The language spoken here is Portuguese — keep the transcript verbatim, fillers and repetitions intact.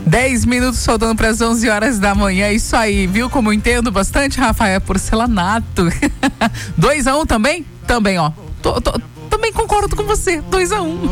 dez minutos faltando para as onze horas da manhã. Isso aí, viu como eu entendo bastante, Rafael? Porcelanato. dois a um também? Também, ó. Tô, tô, também concordo com você. dois a um.